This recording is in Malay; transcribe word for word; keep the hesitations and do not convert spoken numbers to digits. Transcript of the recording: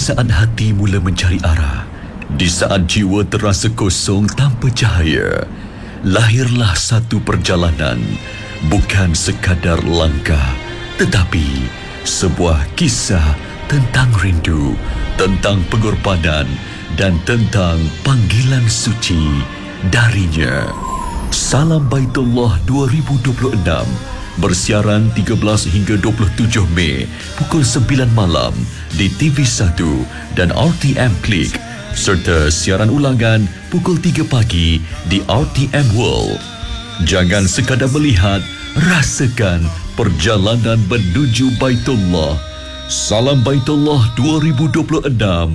saat hati mula mencari arah, di saat jiwa terasa kosong tanpa cahaya, lahirlah satu perjalanan, bukan sekadar langkah, tetapi sebuah kisah tentang rindu, tentang pengorbanan dan tentang panggilan suci darinya. Salam Baitullah dua ribu dua puluh enam bersiaran tiga belas hingga dua puluh tujuh Mei pukul sembilan malam di T V satu dan R T M Klik, serta siaran ulangan pukul tiga pagi di R T M World. Jangan sekadar melihat, rasakan perjalanan menuju Baitullah. Salam Baitullah dua ribu dua puluh enam.